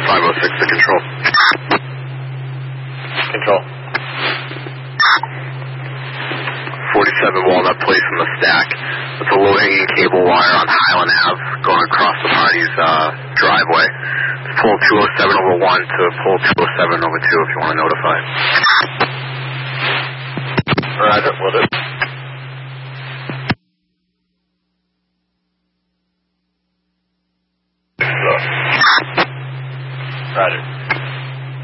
506 to control. Control. 47 Walnut Place in the stack. It's a low-hanging cable wire on Highland Ave going across the party's driveway. Pull 207 over 1 to pull 207 over 2 if you want to notify. Roger, will do.